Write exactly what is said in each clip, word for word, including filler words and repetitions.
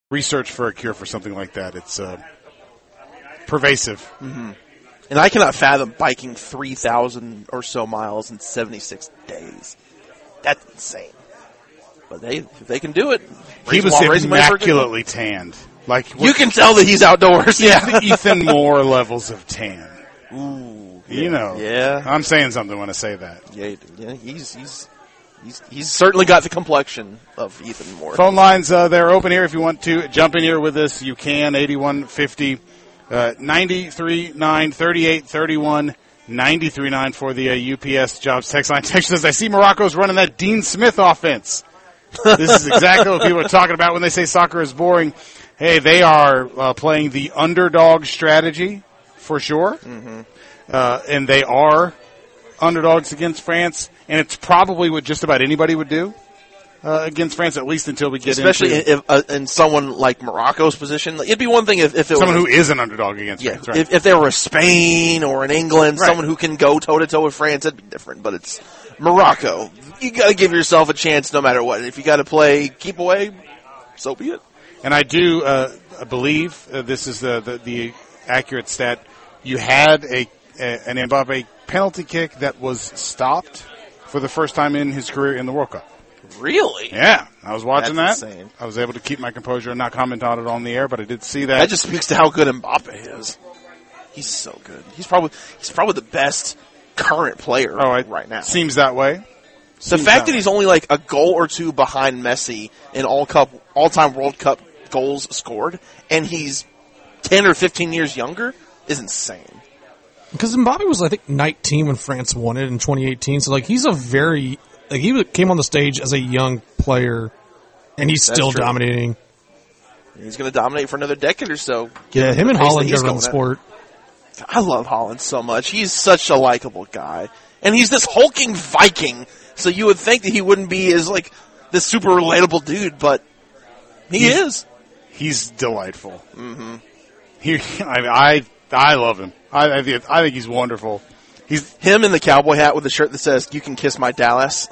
research for a cure for something like that. It's uh, pervasive. Mm-hmm. And I cannot fathom biking three thousand or so miles in seventy-six days. That's insane. But they if they can do it. He was immaculately tanned. Like you can tell that he's outdoors. Yeah, Ethan Moore levels of tan. Ooh, you yeah, know. Yeah, I'm saying something when I say that. Yeah, yeah. He's he's he's he's certainly got the complexion of Ethan Moore. Phone lines uh, they're open here. If you want to jump in here with us, you can. eighty-one fifty, uh, ninety-three nine, thirty-eight thirty-one, ninety-three nine for the uh, U P S Jobs text line. Text says, I see Morocco's running that Dean Smith offense. This is exactly what people are talking about when they say soccer is boring. Hey, they are uh, playing the underdog strategy for sure. Mm-hmm. Uh, and they are underdogs against France. And it's probably what just about anybody would do uh, against France, at least until we get Especially into... Especially uh, in someone like Morocco's position. It'd be one thing if, if it someone was... Someone who is an underdog against yeah, France, right. If, if they were a Spain or an England, right. someone who can go toe-to-toe with France, that'd be different. But it's Morocco. You got to give yourself a chance no matter what. If you got to play keep away, so be it. And I do uh, believe uh, this is the, the the accurate stat. You had a, a an Mbappe penalty kick that was stopped for the first time in his career in the World Cup. Really? Yeah, I was watching That's that. Insane. I was able to keep my composure and not comment on it on the air, but I did see that. That just speaks to how good Mbappe is. He's so good. He's probably he's probably the best current player oh, it right now. Seems that way. The Seems fact that, that he's only like a goal or two behind Messi in all cup, all-time World Cup goals scored, and he's ten or fifteen years younger is insane. Because Mbappe was, I think, nineteen when France won it in twenty eighteen. So, like, he's a very like he came on the stage as a young player, and he's That's still true. dominating. He's going to dominate for another decade or so. Yeah, him and Holland go around the sport. I love Holland so much. He's such a likable guy, and he's this hulking Viking. So you would think that he wouldn't be as like this super relatable dude, but he he's, is. He's delightful. Mm-hmm. He, I, I, I love him. I, I think, I think he's wonderful. He's him in the cowboy hat with the shirt that says "You can kiss my Dallas."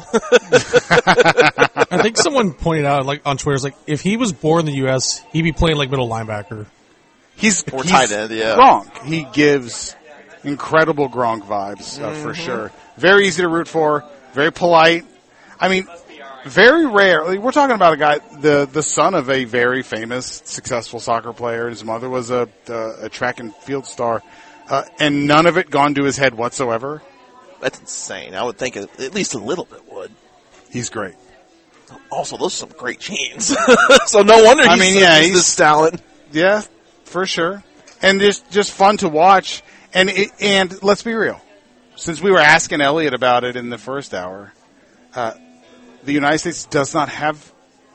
I think someone pointed out, like on Twitter, like if he was born in the U S, he'd be playing like middle linebacker. He's or he's tight end, yeah. Gronk. He gives incredible Gronk vibes uh, mm-hmm. for sure. Very easy to root for. Very polite. I mean, very rare. We're talking about a guy, the the son of a very famous, successful soccer player. His mother was a a, a track and field star, uh, and none of it gone to his head whatsoever. That's insane. I would think at least a little bit would. He's great. Also, those are some great chains. So no wonder he's, I mean, yeah, he's, he's this talent. Yeah, for sure. And just just fun to watch. And it, and let's be real. Since we were asking Elliot about it in the first hour, uh, the United States does not have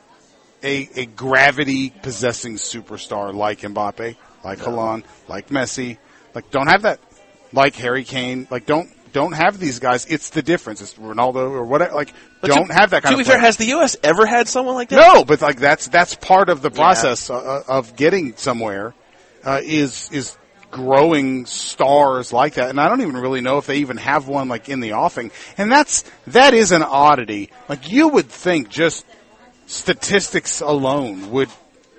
a, a gravity-possessing superstar like Mbappe, like no. Haaland, like Messi. Like, don't have that. Like Harry Kane. Like, don't don't have these guys. It's the difference. It's Ronaldo or whatever. Like, but don't to, have that kind to of be fair, player. has the U S ever had someone like that? No, but like that's that's part of the process yeah. uh, of getting somewhere uh, is is growing stars like that. And I don't even really know if they even have one like in the offing. And that's that is an oddity. Like you would think just statistics alone would,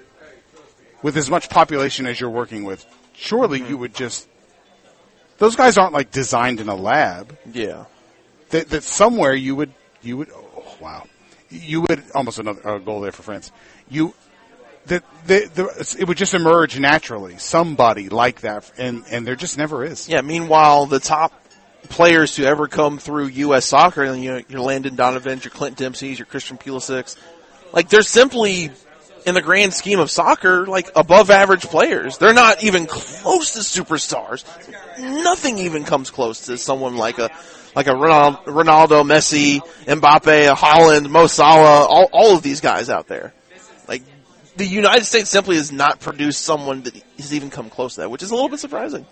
with as much population as you're working with, surely mm-hmm. you would just. Those guys aren't like designed in a lab. Yeah. That, that somewhere you would you would oh wow you would almost another uh, goal there for France. You that the, the it would just emerge naturally. Somebody like that, and and there just never is. Yeah. Meanwhile, the top players to ever come through U S soccer, and you know, your Landon Donovans, your Clint Dempseys, your Christian Pulisics, like they're simply, in the grand scheme of soccer, like above average players. They're not even close to superstars. Nothing even comes close to someone like a like a Ronaldo, Ronaldo Messi, Mbappe, a Holland, Mo Salah, all, all of these guys out there. Like the United States simply has not produced someone that has even come close to that, which is a little bit surprising.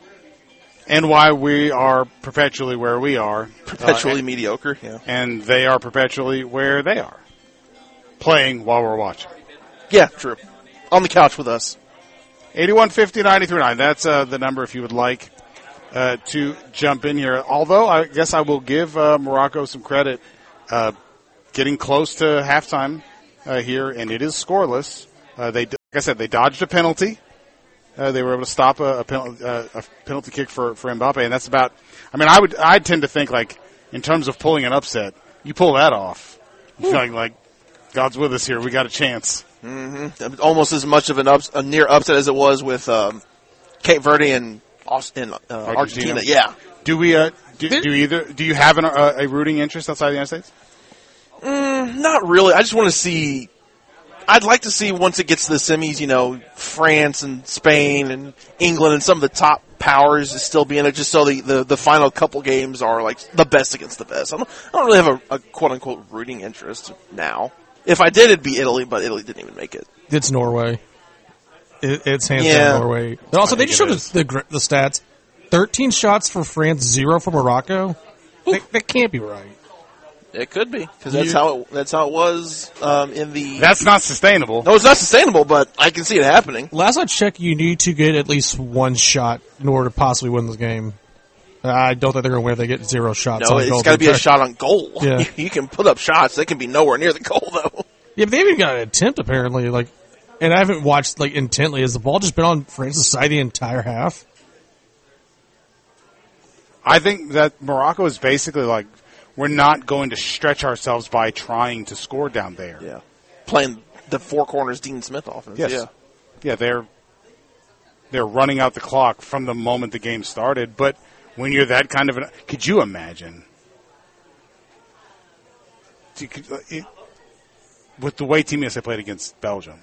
And why we are perpetually where we are. Perpetually uh, and, mediocre, yeah. And they are perpetually where they are. Playing while we're watching. Yeah, true. On the couch with us. eighty-one fifty, ninety-three nine. That's uh, the number if you would like uh, to jump in here. Although I guess I will give uh, Morocco some credit. Uh, getting close to halftime uh, here, and it is scoreless. Uh, they I said, they dodged a penalty. Uh, they were able to stop a, a, penalty, uh, a penalty kick for, for Mbappe, and that's about. I mean, I would I tend to think like in terms of pulling an upset, you pull that off, you feel like, like God's with us here. We got a chance. Mm-hmm. Almost as much of an ups, a near upset as it was with um, Cape Verde and Austin, uh, Argentina. Argentina. Yeah. Do we? Uh, do, do either? Do you have an, uh, a rooting interest outside the United States? Mm, not really. I just want to see. I'd like to see once it gets to the semis, you know, France and Spain and England and some of the top powers still be in it, just so the, the, the final couple games are like the best against the best. I don't, I don't really have a, a quote unquote rooting interest now. If I did, it'd be Italy, but Italy didn't even make it. It's Norway. It, it's hands Yeah. down Norway. And also, they just showed the, the the stats: thirteen shots for France, zero for Morocco. That, that can't be right. It could be because that's You- how it, that's how it was um, in the. That's not sustainable. No, it's not sustainable, but I can see it happening. Last I checked, you need to get at least one shot in order to possibly win this game. I don't think they're going to win if they get zero shots. No, on it's goal. got to be a shot on goal. Yeah. You can put up shots; they can be nowhere near the goal, though. Yeah, but they haven't got an attempt apparently. Like, and I haven't watched like intently. Has the ball just been on France's side the entire half? I think that Morocco is basically like, we're not going to stretch ourselves by trying to score down there. Yeah, playing the four corners Dean Smith offense. Yes. Yeah, Yeah, they're they're running out the clock from the moment the game started. But when you're that kind of an, could you imagine? You could, it, with the way Team U S A played against Belgium,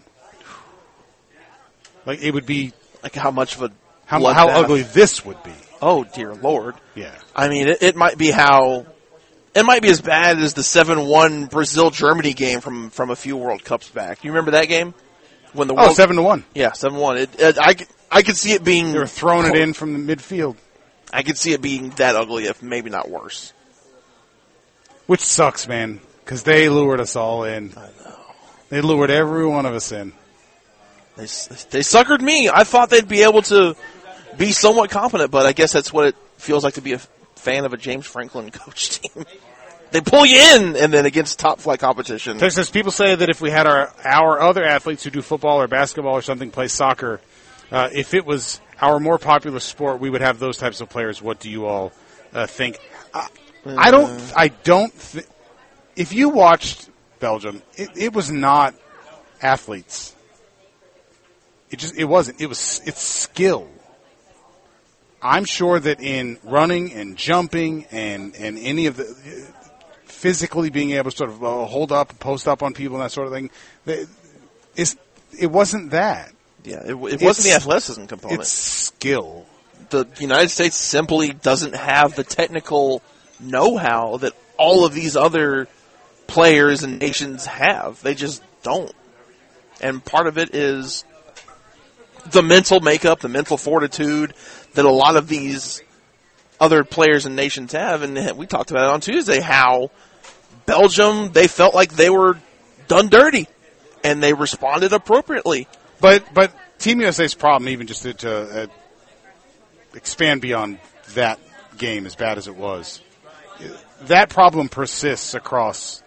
like it would be like how much of a how bloodbath. how ugly this would be. Oh dear Lord! Yeah, I mean, it, it might be how. It might be as bad as the seven one Brazil-Germany game from, from a few World Cups back. You remember that game? When the oh World, seven to one. Yeah, seven one. It, it, I, could- I could see it being... They were throwing it in from the midfield, I could see it being that ugly, if maybe not worse. which sucks, man, because they lured us all in. I know. They lured every one of us in. They, they suckered me. I thought they'd be able to be somewhat competent, but I guess that's what it feels like to be a fan of a James Franklin coach team. They pull you in, and then against top flight competition. There's this, people say that if we had our our other athletes who do football or basketball or something play soccer, uh, if it was our more popular sport, we would have those types of players. What do you all uh, think? I, I don't. I don't. Th- if you watched Belgium, it, it was not athletes. It just it wasn't. It was it's skill. I'm sure that in running and jumping and and any of the physically being able to sort of uh, hold up, post up on people and that sort of thing, they, it's, it wasn't that. Yeah, it, it It's- wasn't the athleticism component. It's skill. The United States simply doesn't have the technical know-how that all of these other players and nations have. They just don't. And part of it is the mental makeup, the mental fortitude that a lot of these other players and nations have. And we talked about it on Tuesday, how Belgium, they felt like they were done dirty, and they responded appropriately. But but Team U S A's problem, even just to, to uh, expand beyond that game, as bad as it was, that problem persists across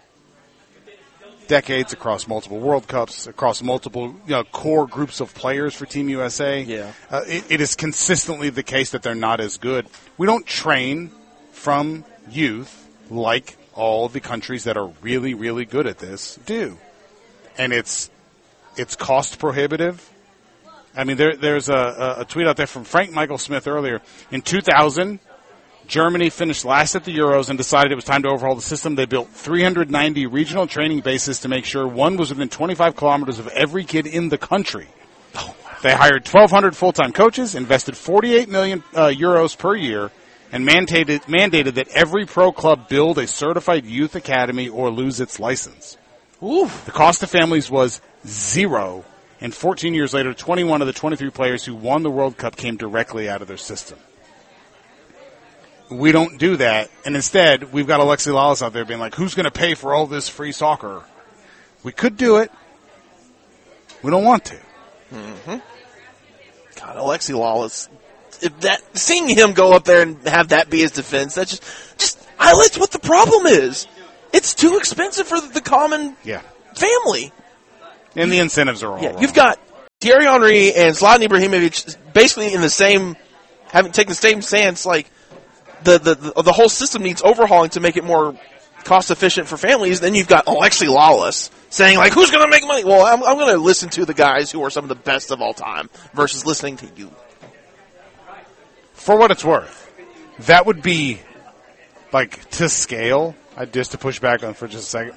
decades, across multiple World Cups, across multiple you know, core groups of players for Team U S A. Yeah. Uh, it, it is consistently the case that they're not as good. We don't train from youth like all the countries that are really, really good at this do. And it's it's cost prohibitive. I mean, there, there's a, a tweet out there from Frank Michael Smith earlier. In two thousand, Germany finished last at the Euros and decided it was time to overhaul the system. They built three hundred ninety regional training bases to make sure one was within twenty-five kilometers of every kid in the country. Oh, wow. They hired twelve hundred full-time coaches, invested forty-eight million uh, euros per year, and mandated, mandated that every pro club build a certified youth academy or lose its license. Oof. The cost to families was zero, and fourteen years later, twenty-one of the twenty-three players who won the World Cup came directly out of their system. We don't do that, and instead, we've got Alexi Lalas out there being like, who's going to pay for all this free soccer? We could do it. We don't want to. Mm-hmm. God, Alexi Lawless. If that seeing him go up there and have that be his defense, that just just highlights what the problem is. It's too expensive for the common Yeah. family. And the incentives are all Yeah, wrong. you've got Thierry Henry and Zlatan Ibrahimovic basically in the same, having taken the same stance, like, the, the, the, the whole system needs overhauling to make it more cost efficient for families. Then you've got Alexi Lawless saying, like, who's going to make money? Well, I'm, I'm going to listen to the guys who are some of the best of all time versus listening to you. For what it's worth, that would be, like, to scale, I just to push back on for just a second,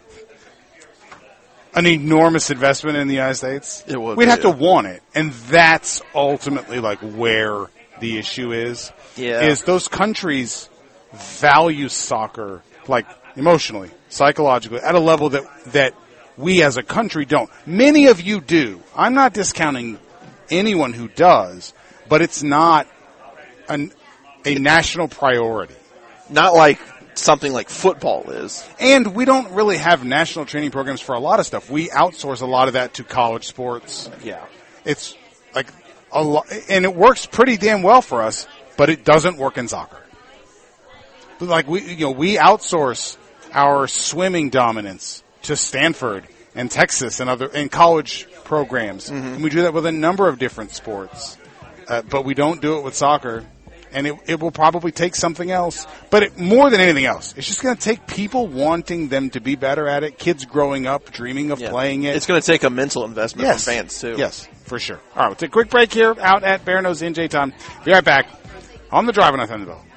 an enormous investment in the United States. It would We'd be, have yeah. to want it. And that's ultimately, like, where the issue is. Yeah. Is those countries value soccer, like, emotionally, psychologically, at a level that, that we as a country don't. Many of you do. I'm not discounting anyone who does, but it's not an, a national priority. Not like something like football is. And we don't really have national training programs for a lot of stuff. We outsource a lot of that to college sports. Yeah. It's like a lot, and it works pretty damn well for us, but it doesn't work in soccer. Like we, you know, we outsource our swimming dominance to Stanford and Texas and other and college programs, mm-hmm. and we do that with a number of different sports. Uh, but we don't do it with soccer, and it, it will probably take something else. But it, more than anything else, it's just going to take people wanting them to be better at it, kids growing up dreaming of yeah. playing it. It's going to take a mental investment yes. from fans, too. Yes, for sure. All right, we'll take a quick break here out at Bear Nose N J Time. Be right back on the Drive on Thunderbolt.